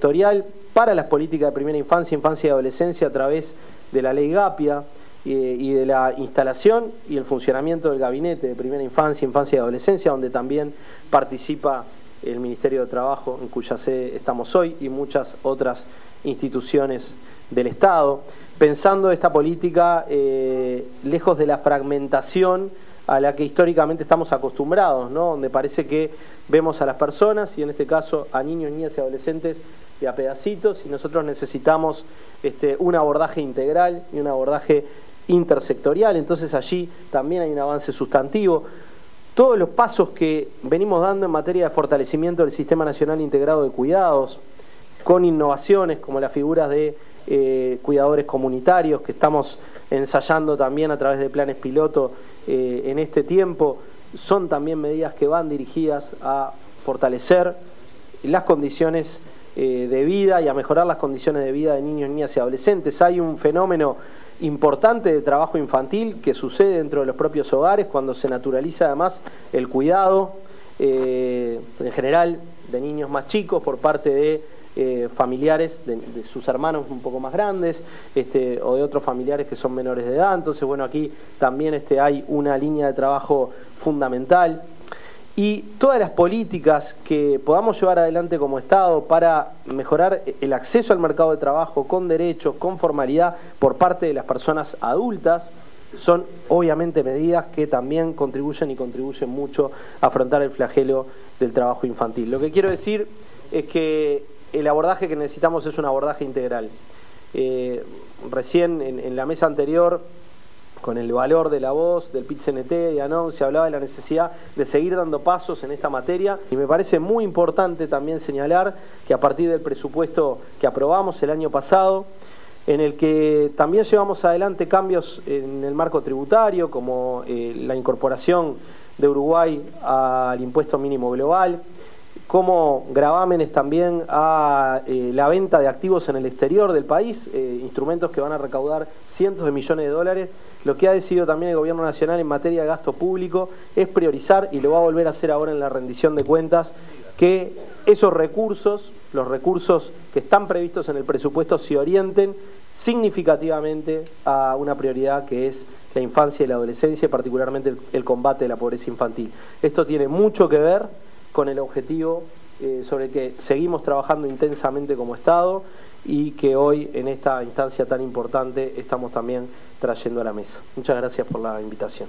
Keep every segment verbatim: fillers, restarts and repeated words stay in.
sectorial para las políticas de primera infancia, infancia y adolescencia a través de la ley GAPIA eh, y de la instalación y el funcionamiento del gabinete de primera infancia, infancia y adolescencia, donde también participa el Ministerio de Trabajo, en cuya sede estamos hoy, y muchas otras instituciones del Estado, pensando esta política eh, lejos de la fragmentación a la que históricamente estamos acostumbrados, ¿no? Donde parece que vemos a las personas, y en este caso a niños, niñas y adolescentes, de a pedacitos, y nosotros necesitamos este, un abordaje integral y un abordaje intersectorial. Entonces allí también hay un avance sustantivo. Todos los pasos que venimos dando en materia de fortalecimiento del Sistema Nacional Integrado de Cuidados, con innovaciones como las figuras de eh, cuidadores comunitarios que estamos ensayando también a través de planes piloto eh, en este tiempo, son también medidas que van dirigidas a fortalecer las condiciones eh, de vida y a mejorar las condiciones de vida de niños, niñas y adolescentes. Hay un fenómeno importante de trabajo infantil que sucede dentro de los propios hogares cuando se naturaliza además el cuidado eh, en general de niños más chicos por parte de eh, familiares de, de sus hermanos un poco más grandes este, o de otros familiares que son menores de edad. Entonces bueno, aquí también este, hay una línea de trabajo fundamental. Y todas las políticas que podamos llevar adelante como Estado para mejorar el acceso al mercado de trabajo con derechos, con formalidad por parte de las personas adultas, son obviamente medidas que también contribuyen y contribuyen mucho a afrontar el flagelo del trabajo infantil. Lo que quiero decir es que el abordaje que necesitamos es un abordaje integral. Eh, recién en, en la mesa anterior, con el valor de la voz, del P I T C N T, de ANON, se hablaba de la necesidad de seguir dando pasos en esta materia, y me parece muy importante también señalar que a partir del presupuesto que aprobamos el año pasado, en el que también llevamos adelante cambios en el marco tributario, como eh, la incorporación de Uruguay al impuesto mínimo global, como gravámenes también a eh, la venta de activos en el exterior del país, eh, instrumentos que van a recaudar cientos de millones de dólares. Lo que ha decidido también el Gobierno Nacional en materia de gasto público es priorizar, y lo va a volver a hacer ahora en la rendición de cuentas, que esos recursos, los recursos que están previstos en el presupuesto, se orienten significativamente a una prioridad que es la infancia y la adolescencia, particularmente el, el combate de la pobreza infantil. Esto tiene mucho que ver con el objetivo eh, sobre el que seguimos trabajando intensamente como Estado y que hoy en esta instancia tan importante estamos también trayendo a la mesa. Muchas gracias por la invitación.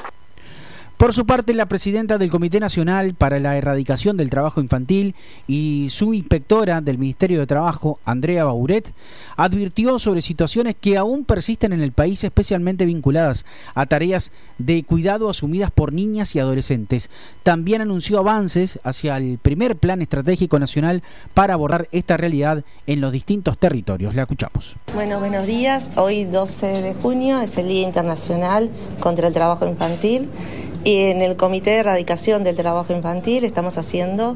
Por su parte, la presidenta del Comité Nacional para la Erradicación del Trabajo Infantil y su inspectora del Ministerio de Trabajo, Andrea Bauret, advirtió sobre situaciones que aún persisten en el país, especialmente vinculadas a tareas de cuidado asumidas por niñas y adolescentes. También anunció avances hacia el primer Plan Estratégico Nacional para abordar esta realidad en los distintos territorios. La escuchamos. Bueno, buenos días. Hoy doce de junio es el Día Internacional contra el Trabajo Infantil. Y en el Comité de Erradicación del Trabajo Infantil estamos haciendo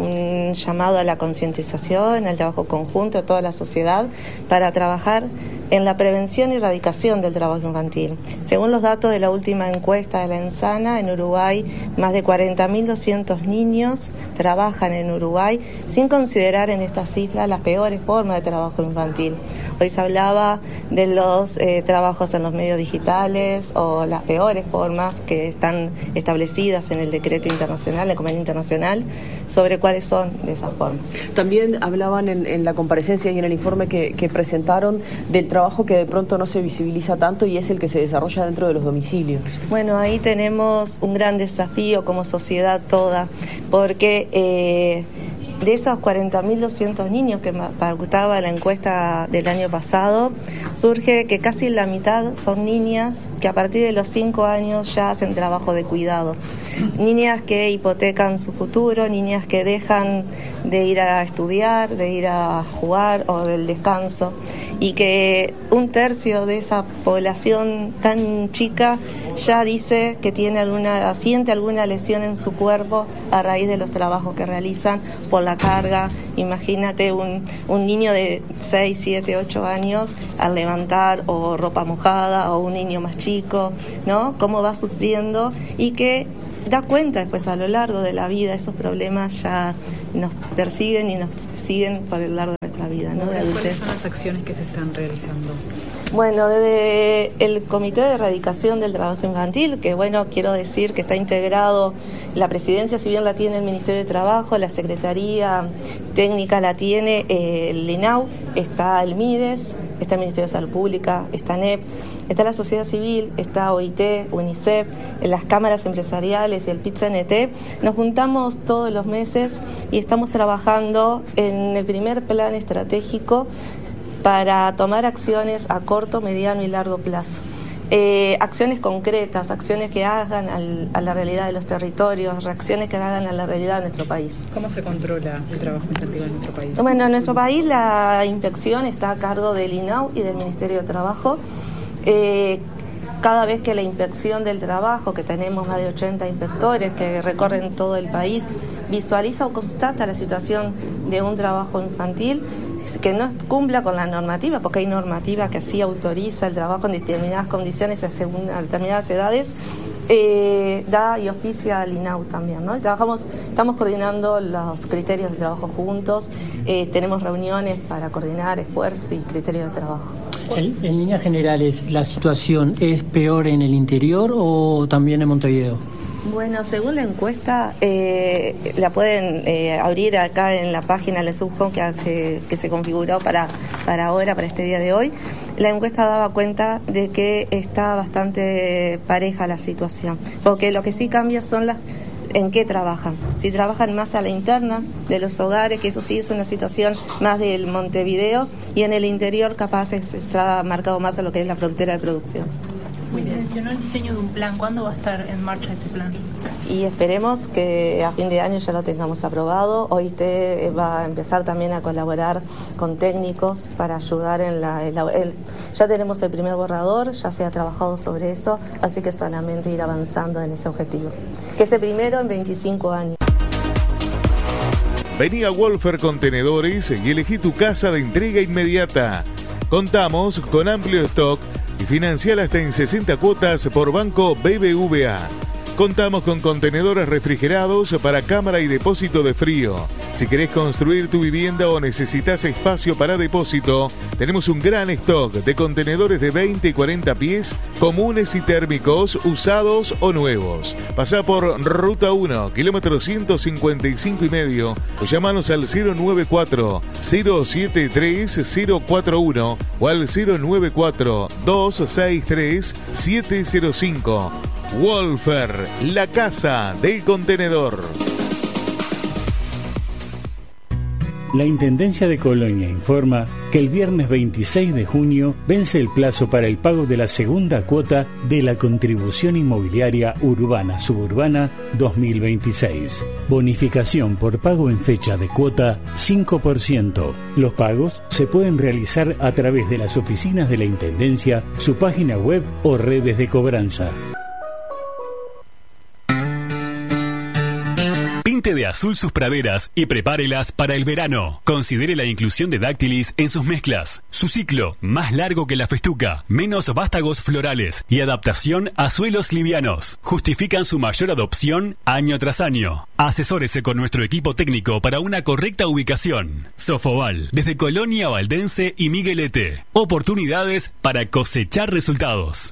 un llamado a la concientización, al trabajo conjunto de toda la sociedad para trabajar en la prevención y erradicación del trabajo infantil. Según los datos de la última encuesta de la ENSANA, en Uruguay más de cuarenta mil doscientos niños trabajan en Uruguay, sin considerar en esta cifra las peores formas de trabajo infantil. Hoy se hablaba de los eh, trabajos en los medios digitales o las peores formas que están establecidas en el decreto internacional, el convenio internacional, sobre cuáles son de esas formas. También hablaban en, en la comparecencia y en el informe que, que presentaron del trabajo que de pronto no se visibiliza tanto y es el que se desarrolla dentro de los domicilios. Bueno, ahí tenemos un gran desafío como sociedad toda, porque eh, de esos cuarenta mil doscientos niños que pautaba la encuesta del año pasado, surge que casi la mitad son niñas que a partir de los cinco años ya hacen trabajo de cuidado. Niñas que hipotecan su futuro, niñas que dejan de ir a estudiar, de ir a jugar o del descanso, y que un tercio de esa población tan chica ya dice que tiene alguna, siente alguna lesión en su cuerpo a raíz de los trabajos que realizan por la carga. Imagínate un, un niño de seis, siete, ocho años al levantar o ropa mojada, o un niño más chico, ¿no? Cómo va sufriendo, y que da cuenta después a lo largo de la vida, esos problemas ya nos persiguen y nos siguen por el largo de nuestra vida, ¿no? De ¿Cuáles adultez. son las acciones que se están realizando? Bueno, desde el Comité de Erradicación del Trabajo Infantil, que bueno, quiero decir que está integrado la presidencia, si bien la tiene el Ministerio de Trabajo, la Secretaría Técnica la tiene eh, el INAU, está el MIDES, está el Ministerio de Salud Pública, está N E P, está la sociedad civil, está O I T, UNICEF, las cámaras empresariales y el P I T C N T. Nos juntamos todos los meses y estamos trabajando en el primer plan estratégico para tomar acciones a corto, mediano y largo plazo. Eh, acciones concretas, acciones que hagan al, a la realidad de los territorios, reacciones que hagan a la realidad de nuestro país. ¿Cómo se controla el trabajo infantil en nuestro país? Bueno, en nuestro país la inspección está a cargo del INAU y del Ministerio de Trabajo. Eh, cada vez que la inspección del trabajo, que tenemos más de ochenta inspectores que recorren todo el país, visualiza o constata la situación de un trabajo infantil que no cumpla con la normativa, porque hay normativa que así autoriza el trabajo en determinadas condiciones a, según, a determinadas edades, eh, da y oficia al INAU también, ¿no? Trabajamos, estamos coordinando los criterios de trabajo juntos, eh, tenemos reuniones para coordinar esfuerzos y criterios de trabajo. En, en líneas generales, ¿la situación es peor en el interior o también en Montevideo? Bueno, según la encuesta, eh, la pueden eh, abrir acá en la página de Subhome que, hace, que se configuró para, para ahora, para este día de hoy. La encuesta daba cuenta de que está bastante pareja la situación, porque lo que sí cambia son las en qué trabajan. Si trabajan más a la interna de los hogares, que eso sí es una situación más del Montevideo, y en el interior capaz está marcado más a lo que es la frontera de producción. Muy bien. Mencionó el diseño de un plan. ¿Cuándo va a estar en marcha ese plan? Y esperemos que a fin de año ya lo tengamos aprobado. O I T va a empezar también a colaborar con técnicos para ayudar en la... En la el, ya tenemos el primer borrador, ya se ha trabajado sobre eso, así que solamente ir avanzando en ese objetivo. Que es el primero en veinticinco años. Vení a Wolfer Contenedores y elegí tu casa de entrega inmediata. Contamos con amplio stock y financiar hasta en sesenta cuotas por Banco B B V A. Contamos con contenedores refrigerados para cámara y depósito de frío. Si querés construir tu vivienda o necesitas espacio para depósito, tenemos un gran stock de contenedores de veinte y cuarenta pies, comunes y térmicos, usados o nuevos. Pasá por Ruta uno, kilómetro ciento cincuenta y cinco y medio, o llamanos al cero nueve cuatro, cero siete tres, cero cuatro uno o al cero nueve cuatro, dos seis tres, siete cero cinco. Wolfer, la casa del contenedor. La Intendencia de Colonia informa que el viernes veintiséis de junio vence el plazo para el pago de la segunda cuota de la Contribución Inmobiliaria Urbana Suburbana dos mil veintiséis. Bonificación por pago en fecha de cuota cinco por ciento. Los pagos se pueden realizar a través de las oficinas de la Intendencia, su página web o redes de cobranza. Pinte de azul sus praderas y prepárelas para el verano. Considere la inclusión de dáctilis en sus mezclas. Su ciclo, más largo que la festuca, menos vástagos florales y adaptación a suelos livianos, justifican su mayor adopción año tras año. Asesórese con nuestro equipo técnico para una correcta ubicación. Sofoval, desde Colonia Valdense y Miguelete. Oportunidades para cosechar resultados.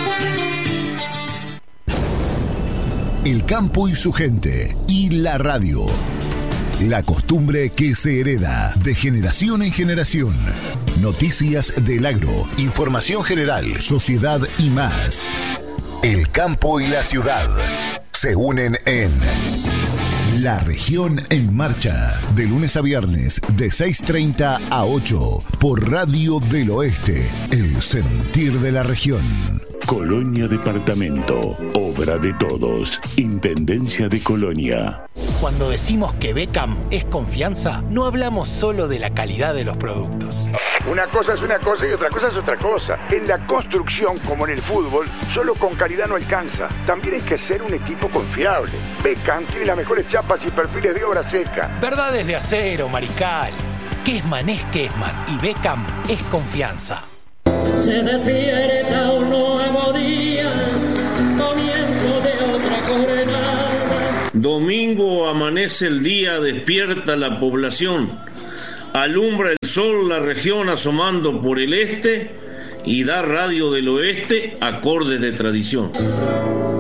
El campo y su gente, y la radio. La costumbre que se hereda de generación en generación. Noticias del agro, información general, sociedad y más. El campo y la ciudad se unen en La Región en Marcha, de lunes a viernes de seis treinta a ocho por Radio del Oeste, el sentir de la región. Colonia Departamento, obra de todos, Intendencia de Colonia. Cuando decimos que Beckham es confianza, no hablamos solo de la calidad de los productos. Una cosa es una cosa y otra cosa es otra cosa. En la construcción, como en el fútbol, solo con calidad no alcanza. También hay que ser un equipo confiable. Beckham tiene las mejores chapas y perfiles de obra seca. Verdades de acero, Mariscal. Kesman es Kesman y Beckham es confianza. Se despierta un nuevo día, comienzo de otra jornada. Domingo amanece el día, despierta la población. alumbra el sol la región asomando por el este y da radio del oeste acordes de tradición.